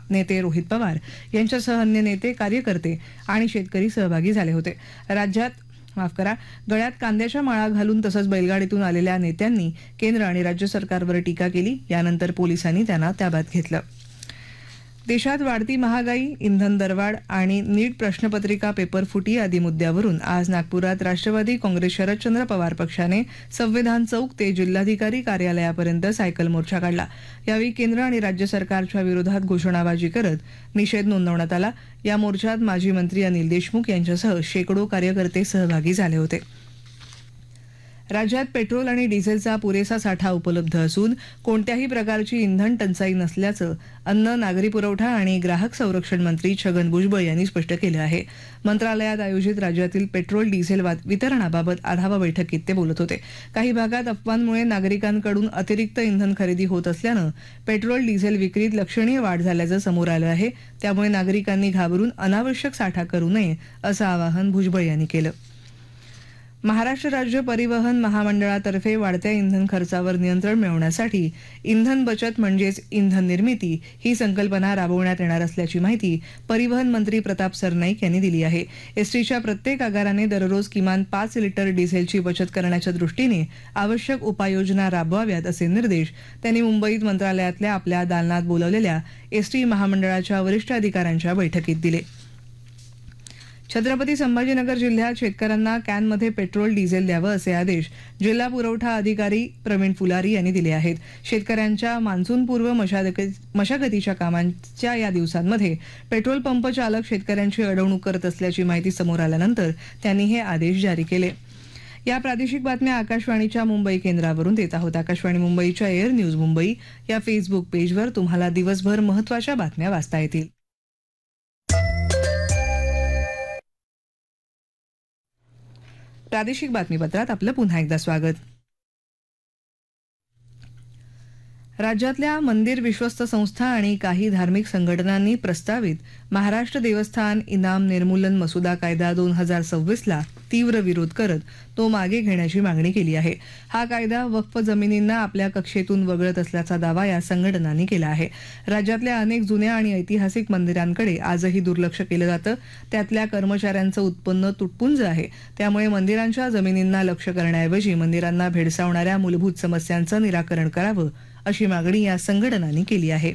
नेते रोहित पवार यांच्यासह अन्य नेते, कार्यकर्ते आणि शेतकरी सहभागी झाले होते. गळ्यात कांद्याच्या माळा घालून तसंच बैलगाडीतून आलेल्या नेत्यांनी केंद्र आणि राज्य सरकारवर टीका केली. यानंतर पोलिसांनी त्यांना ताब्यात घेतलं. देशात वाढती महागाई, इंधन दरवाढ आणि नीट प्रश्नपत्रिका पेपरफुटी आदी मुद्द्यावरून आज नागपुरात राष्ट्रवादी काँग्रेस शरदचंद्र पवार पक्षाने संविधान चौक ते जिल्हाधिकारी कार्यालयापर्यंत सायकल मोर्चा काढला. यावेळी केंद्र आणि राज्य सरकारच्या विरोधात घोषणाबाजी करत निषेध नोंदवण्यात आला. या मोर्चात माजी मंत्री अनिल देशमुख यांच्यासह शेकडो कार्यकर्ते सहभागी झाले होते. राज्यात पेट्रोल आणि डिझेलचा पुरेसा साठा उपलब्ध असून कोणत्याही प्रकारची इंधन टंचाई नसल्याचं अन्न, नागरी पुरवठा आणि ग्राहक संरक्षण मंत्री छगन भुजबळ यांनी स्पष्ट केलं आहे. मंत्रालयात आयोजित राज्यातील पेट्रोल डिझेल वितरणाबाबत आढावा बैठकीत ते बोलत होते. काही भागात अफवांमुळे नागरिकांकडून अतिरिक्त इंधन खरेदी होत असल्यानं पेट्रोल डिझेल विक्रीत लक्षणीय वाढ झाल्याचं समोर आलं आहे. त्यामुळे नागरिकांनी घाबरून अनावश्यक साठा करू नये असं आवाहन भुजबळ यांनी केलं. महाराष्ट्र राज्य परिवहन महामंडळातर्फे वाढत्या इंधन खर्चावर नियंत्रण मिळवण्यासाठी इंधन बचत म्हणजेच इंधन निर्मिती ही संकल्पना राबवण्यात येणार असल्याची माहिती परिवहन मंत्री प्रताप सरनाईक यांनी दिली आहे. एसटीच्या प्रत्येक आगाराने दररोज किमान 5 लिटर डिझेलची बचत करण्याच्या दृष्टीने आवश्यक उपाययोजना राबवाव्यात असे निर्देश त्यांनी मुंबईत मंत्रालयातल्या आपल्या दालनात बोलावलेल्या एसटी महामंडळाच्या वरिष्ठ अधिकाऱ्यांच्या बैठकीत दिले. छत्रपती संभाजीनगर जिल्ह्यात शेतकऱ्यांना कॅनमध्ये पेट्रोल डिझेल द्यावं असे आदेश जिल्हा पुरवठा अधिकारी प्रवीण फुलारी यांनी दिले आहेत. शेतकऱ्यांच्या मान्सूनपूर्व मशागतीच्या कामांच्या या दिवसांमध्ये पेट्रोल पंप चालक शेतकऱ्यांची अडवणूक करत असल्याची माहिती समोर आल्यानंतर त्यांनी हे आदेश जारी केले. या प्रादेशिक बातम्या आकाशवाणीच्या मुंबई केंद्रावरून देत आहोत. आकाशवाणी मुंबईच्या एअर न्यूज मुंबई या फेसबुक पेजवर तुम्हाला दिवसभर महत्त्वाच्या बातम्या वाचता येतील. प्रादेशिक बातमीपत्रात आपलं पुन्हा एकदा स्वागत. राज्यातल्या मंदिर विश्वस्त संस्था आणि काही धार्मिक संघटनांनी प्रस्तावित महाराष्ट्र देवस्थान इनाम निर्मूलन मसुदा कायदा 2026ला तीव्र विरोध करत तो मागे घेण्याची मागणी केली आहे. हा कायदा वक्फ जमिनींना आपल्या कक्षेतून वगळत असल्याचा दावा या संघटनांनी केला आहे. राज्यातल्या अनेक जुन्या आणि ऐतिहासिक मंदिरांकडे आजही दुर्लक्ष केलं जातं. त्यातल्या कर्मचाऱ्यांचं उत्पन्न तुटपुंज आहे. त्यामुळे मंदिरांच्या जमिनींना लक्ष्य करण्याऐवजी मंदिरांना भेडसावणाऱ्या मूलभूत समस्यांचं निराकरण करावं अशी मागणी या संघटनांनी केली आहे.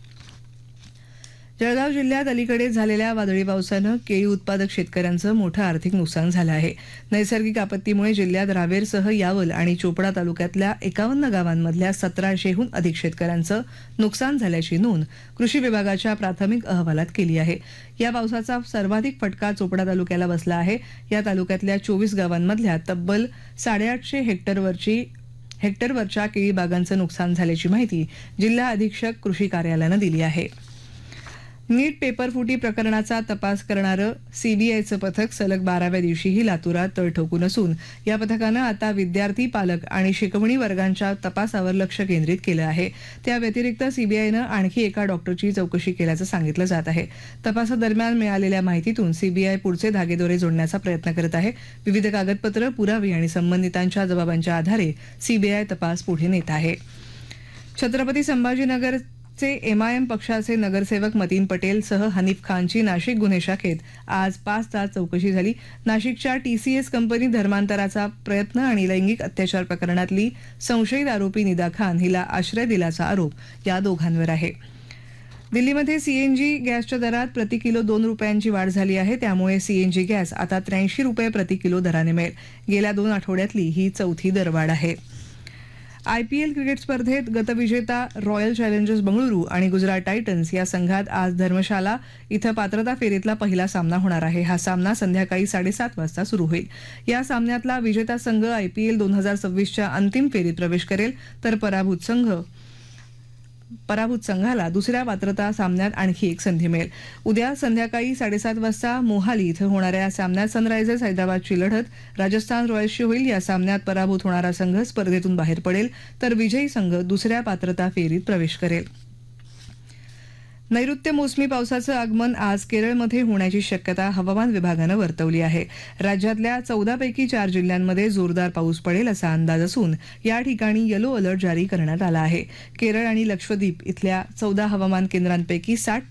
जळगाव जिल्ह्यात अलीकडेच झालेल्या वादळी पावसानं केळी उत्पादक शेतकऱ्यांचं मोठं आर्थिक नुकसान झालं आहे. नैसर्गिक आपत्तीमुळे जिल्ह्यात रावेरसह यावल आणि चोपडा तालुक्यातल्या 51 गावांमधल्या 1700हून अधिक शेतकऱ्यांचं नुकसान झाल्याची नोंद कृषी विभागाच्या प्राथमिक अहवालात केली आहे. या पावसाचा सर्वाधिक फटका चोपडा तालुक्याला बसला आहे. या तालुक्यातल्या 24 गावांमधल्या तब्बल 850 हेक्टरवरच्या केळी बागांचं नुकसान झाल्याची माहिती जिल्हा अधीक्षक कृषी कार्यालयानं दिली आहे. नीट पेपरफुटी प्रकरणाचा तपास करणारं सीबीआयचं पथक सलग 12व्या दिवशीही लातूरात तळ ठोकून असून या पथकानं आता विद्यार्थी, पालक आणि शिकवणी वर्गांच्या तपासावर लक्ष केंद्रित केलं आहे. त्या व्यतिरिक्त सीबीआयनं आणखी एका डॉक्टरची चौकशी केल्याचं सांगितलं जात आहे. तपासादरम्यान मिळालेल्या माहितीतून सीबीआय पुढचे धागेदोरे जोडण्याचा प्रयत्न करत आहे. विविध कागदपत्र, पुरावे आणि संबंधितांच्या जबाबांच्या आधारे सीबीआय तपास पुढे नेत आहे. छत्रपती संभाजीनगर एमआयएम पक्षाचे नगरसेवक मतीन पटेल सह हनीफ खानची नाशिक गुन्हे शाखेत आज 5 तास चौकशी झाली. नाशिकच्या टीसीएस कंपनी धर्मांतराचा प्रयत्न आणि लैंगिक अत्याचार प्रकरणातली संशयित आरोपी निदा खान हिला आश्रय दिल्याचा आरोप या दोघांवर आहे. दिल्लीमध्ये सीएनजी गॅसच्या दरात प्रति किलो 2 रुपयांची वाढ झाली आहे. त्यामुळे सीएनजी गॅस आता 83 रुपये प्रति किलो दराने मिळेल. गेल्या 2 आठवड्यातली ही चौथी दरवाढ आहे. आयपीएल क्रिकेट स्पर्धेत गतविजेता रॉयल चॅलेंजर्स बंगळुरू आणि गुजरात टायटन्स या संघात आज धर्मशाला इथं पात्रता फेरीतला पहिला सामना होणार आहे. हा सामना संध्याकाळी 7:30 वाजता सुरू होईल. या सामन्यातला विजेता संघ आयपीएल 2026च्या अंतिम फेरीत प्रवेश करेल तर पराभूत संघाला दुसऱ्या पात्रता सामन्यात आणखी एक संधी मिळेल. उद्या संध्याकाळी 7:30 वाजता मोहाली इथं होणाऱ्या या सामन्यात सनरायझर्स हैदराबादची लढत राजस्थान रॉयल्सशी होईल. या सामन्यात पराभूत होणारा संघ स्पर्धेतून बाहेर पडेल तर विजयी संघ दुसऱ्या पात्रता फेरीत प्रवेश करेल. नैऋत्य मोसमी पावसाचं आगमन आज केरळमध्ये होण्याची शक्यता हवामान विभागानं वर्तवली आहे. राज्यातल्या 14 पैकी 4 जिल्ह्यांमध्ये जोरदार पाऊस पडेल असा अंदाज असून या ठिकाणी येलो अलर्ट जारी करण्यात आला आहे. केरळ आणि लक्षद्वीप इथल्या 14 हवामान केंद्रांपैकी 60